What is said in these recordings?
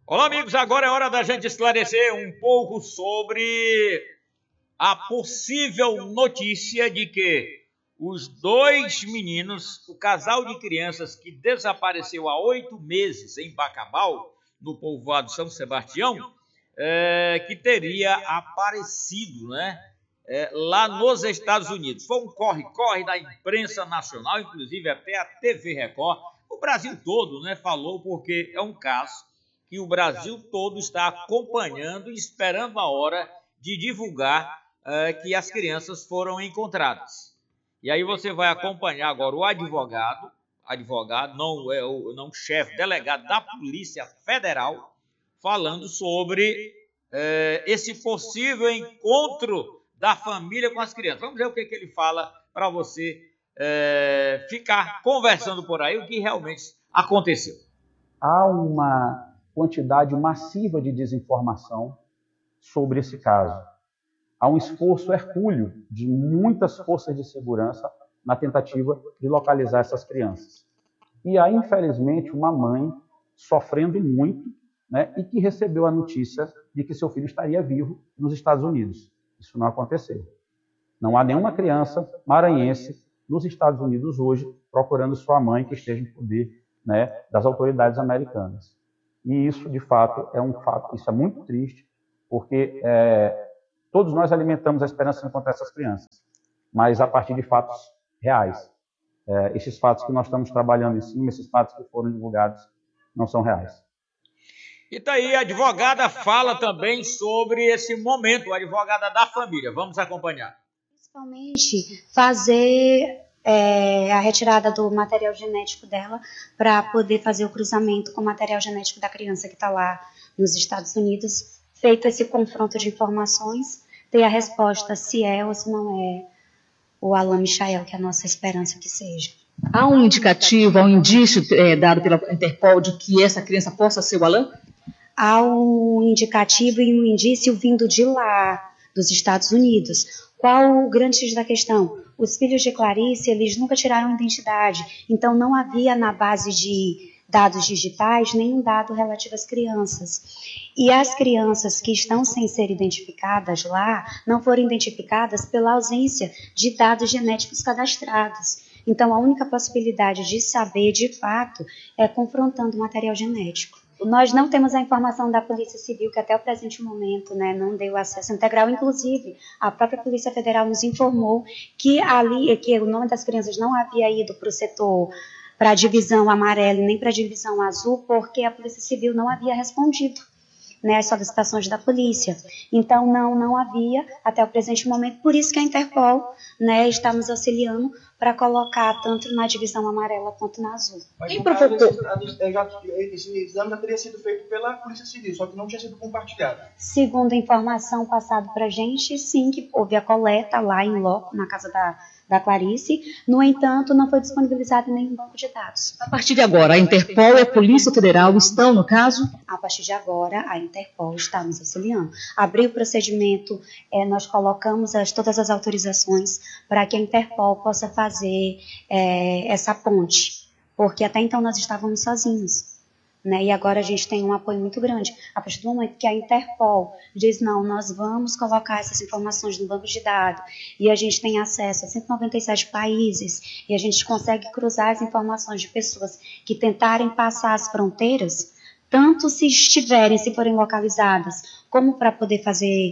Olá, amigos. Agora é hora da gente esclarecer um pouco sobre a possível notícia de que os dois meninos, o casal de crianças que desapareceu há 8 meses em Bacabal, no povoado São Sebastião, que teria aparecido, lá nos Estados Unidos. Foi um corre-corre da imprensa nacional, inclusive até a TV Record. O Brasil todo, falou, porque é um caso que o Brasil todo está acompanhando e esperando a hora de divulgar que as crianças foram encontradas. E aí você vai acompanhar agora o advogado, não o chefe, delegado da Polícia Federal, falando sobre esse possível encontro da família com as crianças. Vamos ver o que ele fala para você ficar conversando por aí o que realmente aconteceu. Há uma quantidade massiva de desinformação sobre esse caso. Há um esforço hercúleo de muitas forças de segurança na tentativa de localizar essas crianças. E há, infelizmente, uma mãe sofrendo muito, e que recebeu a notícia de que seu filho estaria vivo nos Estados Unidos. Isso não aconteceu. Não há nenhuma criança maranhense nos Estados Unidos hoje procurando sua mãe que esteja em poder das autoridades americanas. E isso, de fato, é um fato, isso é muito triste, porque todos nós alimentamos a esperança de encontrar essas crianças, mas a partir de fatos reais. Esses fatos que nós estamos trabalhando em cima, esses fatos que foram divulgados, não são reais. E tá aí, a advogada fala também sobre esse momento, a advogada da família. Vamos acompanhar. Principalmente fazer a retirada do material genético dela para poder fazer o cruzamento com o material genético da criança que está lá nos Estados Unidos. Feito esse confronto de informações, ter a resposta se é ou se não é o Alan Michael, que é a nossa esperança que seja. Há um indicativo, há um indício dado pela Interpol de que essa criança possa ser o Alan? Há um indicativo e um indício vindo de lá, dos Estados Unidos. Qual o grande X da questão? Os filhos de Clarice, eles nunca tiraram identidade, então não havia na base de dados digitais nenhum dado relativo às crianças. E as crianças que estão sem ser identificadas lá, não foram identificadas pela ausência de dados genéticos cadastrados. Então, a única possibilidade de saber, de fato, é confrontando o material genético. Nós não temos a informação da Polícia Civil, que até o presente momento não deu acesso integral. Inclusive, a própria Polícia Federal nos informou que o nome das crianças não havia ido para o setor, para a divisão amarela e nem para a divisão azul, porque a Polícia Civil não havia respondido às solicitações da polícia. Então, não havia até o presente momento. Por isso que a Interpol está nos auxiliando para colocar tanto na divisão amarela quanto na azul. Mas no caso, esse exame já teria sido feito pela Polícia Civil, só que não tinha sido compartilhado. Segundo a informação passada para a gente, sim, que houve a coleta lá em loco, na casa da Clarice. No entanto, não foi disponibilizado nenhum banco de dados. A partir de agora, a Interpol e a Polícia Federal estão no caso? A partir de agora, a Interpol está nos auxiliando. Abriu o procedimento, nós colocamos todas as autorizações para que a Interpol possa fazer essa ponte, porque até então nós estávamos sozinhos. E agora a gente tem um apoio muito grande. A partir do momento que a Interpol diz, não, nós vamos colocar essas informações no banco de dados, e a gente tem acesso a 197 países, e a gente consegue cruzar as informações de pessoas que tentarem passar as fronteiras, tanto se forem localizadas, como para poder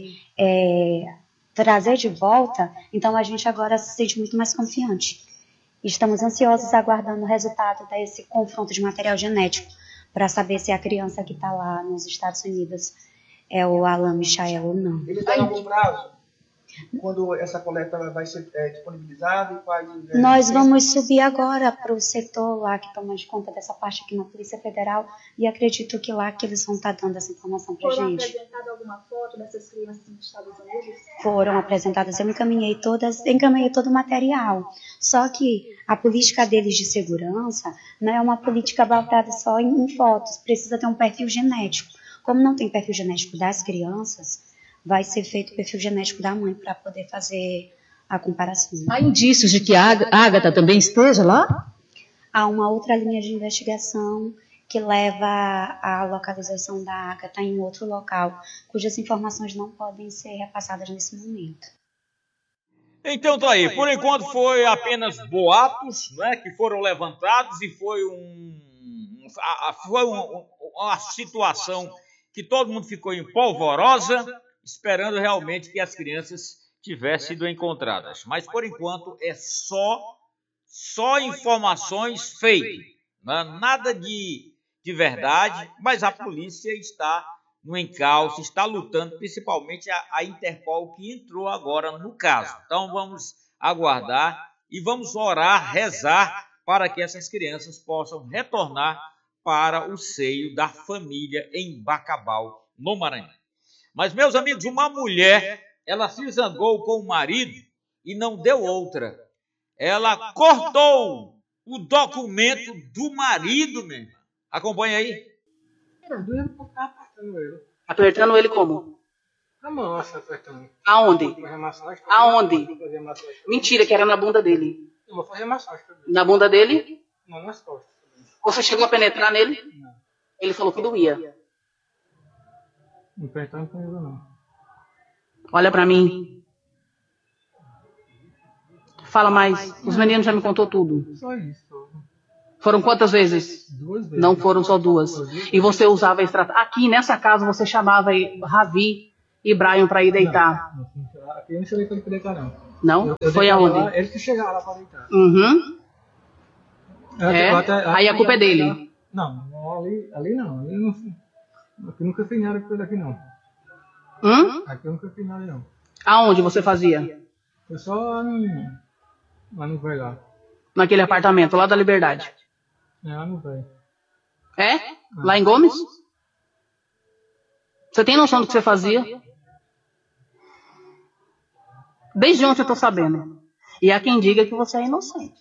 trazer de volta, então a gente agora se sente muito mais confiante. Estamos ansiosos aguardando o resultado desse confronto de material genético, para saber se a criança que está lá nos Estados Unidos é o Alan Michael ou não. Ele tem algum prazo? Quando essa coleta vai ser disponibilizada? Nós vamos subir agora para o setor lá que toma de conta dessa parte aqui na Polícia Federal, e acredito que lá que eles vão estar dando essa informação para a gente. Foram apresentadas alguma foto dessas crianças nos Estados Unidos? Foram apresentadas, eu encaminhei todo o material. Só que a política deles de segurança não é uma política baseada só em fotos, precisa ter um perfil genético. Como não tem perfil genético das crianças, vai ser feito o perfil genético da mãe para poder fazer a comparação. Há indícios de que a Ágata também esteja lá? Há uma outra linha de investigação que leva à localização da Agatha em outro local, cujas informações não podem ser repassadas nesse momento. Então tá aí, por enquanto foi apenas boatos, né, que foram levantados e foi uma situação que todo mundo ficou em polvorosa, esperando realmente que as crianças tivessem sido encontradas. Mas por enquanto é só informações fake, né? Nada de verdade, mas a polícia está no encalço, está lutando, principalmente a Interpol, que entrou agora no caso. Então vamos aguardar e vamos orar, rezar para que essas crianças possam retornar para o seio da família em Bacabal, no Maranhão. Mas, meus amigos, uma mulher, ela se zangou com o marido e não deu outra. Ela cortou o documento do marido, meu irmão. Acompanha aí. Era doido por estar apertando ele. Apertando ele como? A mão, assim, apertando. Aonde? Fazer massagem. Aonde? Fazer massagem. Mentira, que era na bunda dele. Eu vou fazer massagem também. Na bunda dele? Não, nas costas também. Você chegou a penetrar nele? Não. Ele falou que doía. Não apertando com ele, não. Olha pra mim. Fala mais. Os meninos já me contou tudo. Só isso. Foram quantas vezes? 2 vezes. Não foram só 2. E você usava a estratégia. Aqui nessa casa você chamava Ravi e Brian pra ir deitar. Não, aqui eu não cheguei pra ele deitar, não. Não? Eu Foi deitava aonde? Lá, ele que chegava lá pra deitar. Uhum. Eu Aí a culpa é dele. Não, ali não. Ali não. Aqui nunca fiz nada com ele aqui, não. Aqui eu nunca fiz nada, não. Aonde você fazia? Foi só lá no velho lá. Naquele apartamento, lá da Liberdade. É, lá no velho. É? Lá em Gomes? Você tem noção do que você fazia? Desde ontem eu tô sabendo. E há quem diga que você é inocente.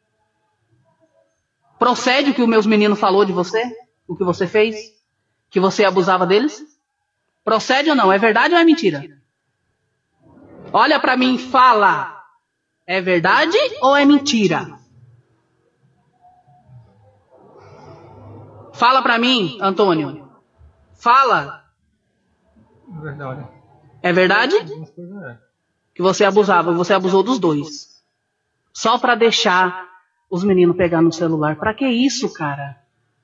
Procede o que os meus meninos falou de você? O que você fez? Que você abusava deles? Procede ou não? É verdade ou é mentira? Olha pra mim e fala. É verdade ou é mentira? Fala pra mim, Antônio. Fala. É verdade. É verdade? Algumas coisas é. Que você abusava. Você abusou dos dois. Só pra deixar os meninos pegar no celular. Pra que isso, cara?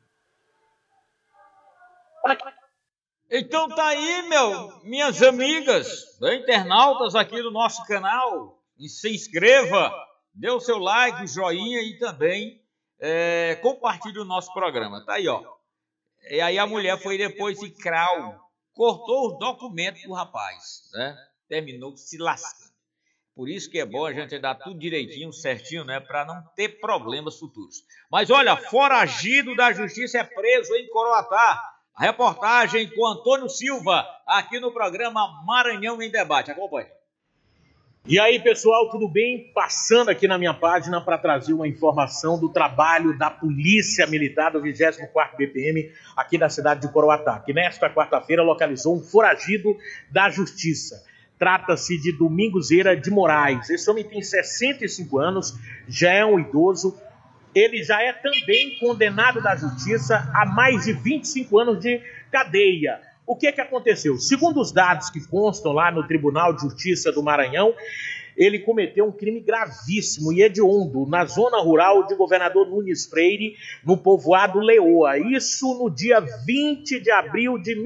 Pra que... Então tá aí, minhas amigas, internautas aqui do nosso canal. E se inscreva, dê o seu like, o joinha e também compartilhe o nosso programa. Tá aí, ó. E aí a mulher foi depois de cortou os documentos do rapaz, né? Terminou se lascando. Por isso que é bom a gente dar tudo direitinho, certinho, né? Para não ter problemas futuros. Mas olha, foragido da justiça é preso em Coroatá. A reportagem com Antônio Silva, aqui no programa Maranhão em Debate. Acompanhe. E aí, pessoal, tudo bem? Passando aqui na minha página para trazer uma informação do trabalho da Polícia Militar do 24º BPM aqui da cidade de Coroatá, que nesta quarta-feira localizou um foragido da Justiça. Trata-se de Domingos Eira de Moraes. Esse homem tem 65 anos, já é um idoso. Ele já é também condenado da Justiça a mais de 25 anos de cadeia. O que aconteceu? Segundo os dados que constam lá no Tribunal de Justiça do Maranhão, ele cometeu um crime gravíssimo e hediondo na zona rural de Governador Nunes Freire, no povoado Leoa. Isso no dia 20 de abril de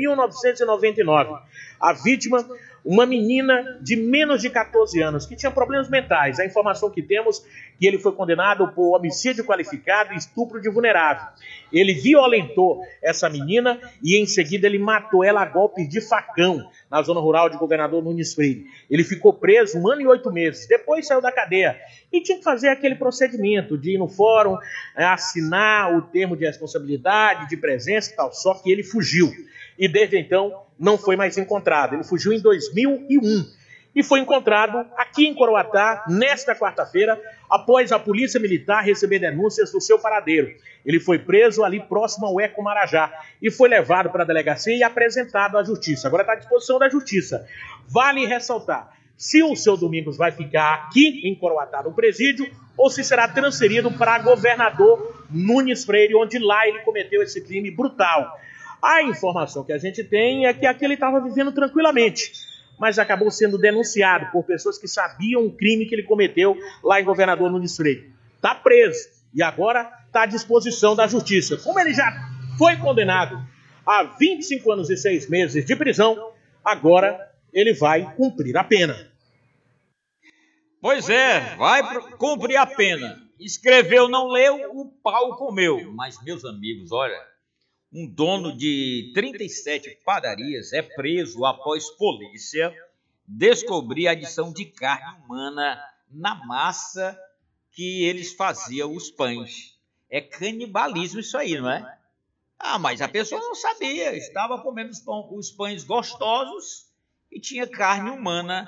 1999. A vítima, uma menina de menos de 14 anos, que tinha problemas mentais. A informação que temos é que ele foi condenado por homicídio qualificado e estupro de vulnerável. Ele violentou essa menina e em seguida ele matou ela a golpes de facão na zona rural de Governador Nunes Freire. Ele ficou preso 1 ano e 8 meses, depois saiu da cadeia e tinha que fazer aquele procedimento de ir no fórum, assinar o termo de responsabilidade, de presença e tal, só que ele fugiu. E desde então não foi mais encontrado. Ele fugiu em 2001 e foi encontrado aqui em Coroatá nesta quarta-feira, após a Polícia Militar receber denúncias do seu paradeiro. Ele foi preso ali próximo ao Eco Marajá e foi levado para a delegacia e apresentado à Justiça. Agora está à disposição da Justiça. Vale ressaltar, se o seu Domingos vai ficar aqui em Coroatá, no presídio, ou se será transferido para governador Nunes Freire, onde lá ele cometeu esse crime brutal. A informação que a gente tem é que aqui ele estava vivendo tranquilamente, mas acabou sendo denunciado por pessoas que sabiam o crime que ele cometeu lá em governador Nunes Freire. Está preso e agora está à disposição da justiça. Como ele já foi condenado a 25 anos e 6 meses de prisão, agora ele vai cumprir a pena. Pois é, vai cumprir a pena. Escreveu, não leu, o pau comeu. Mas, meus amigos, olha, um dono de 37 padarias é preso após polícia descobrir a adição de carne humana na massa que eles faziam os pães. É canibalismo isso aí, não é? Ah, mas a pessoa não sabia, estava comendo os pães gostosos e tinha carne humana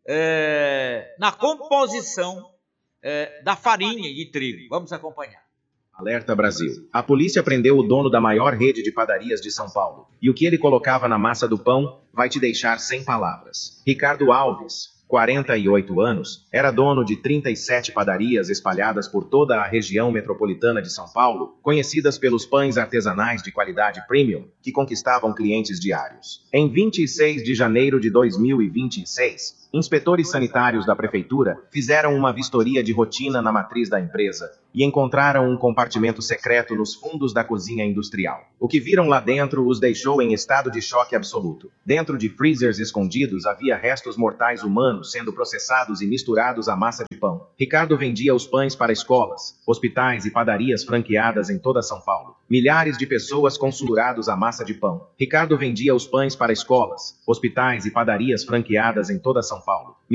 na composição da farinha de trigo. Vamos acompanhar. Alerta Brasil. A polícia prendeu o dono da maior rede de padarias de São Paulo. E o que ele colocava na massa do pão vai te deixar sem palavras. Ricardo Alves, 48 anos, era dono de 37 padarias espalhadas por toda a região metropolitana de São Paulo, conhecidas pelos pães artesanais de qualidade premium, que conquistavam clientes diários. Em 26 de janeiro de 2026, inspetores sanitários da prefeitura fizeram uma vistoria de rotina na matriz da empresa e encontraram um compartimento secreto nos fundos da cozinha industrial. O que viram lá dentro os deixou em estado de choque absoluto. Dentro de freezers escondidos havia restos mortais humanos sendo processados e misturados à massa de pão. Ricardo vendia os pães para escolas, hospitais e padarias franqueadas em toda São Paulo. Milhares de pessoas consurados à massa de pão. Ricardo vendia os pães para escolas, hospitais e padarias franqueadas em toda São Paulo.